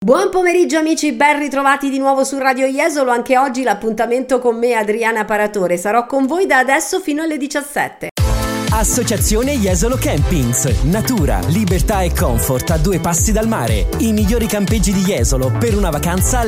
Buon pomeriggio amici, ben ritrovati di nuovo su Radio Jesolo. Anche oggi l'appuntamento con me, Adriana Paratore. Sarò con voi da adesso fino alle 17. Associazione Jesolo Campings. Natura, libertà e comfort a 2 passi dal mare. I migliori campeggi di Jesolo per una vacanza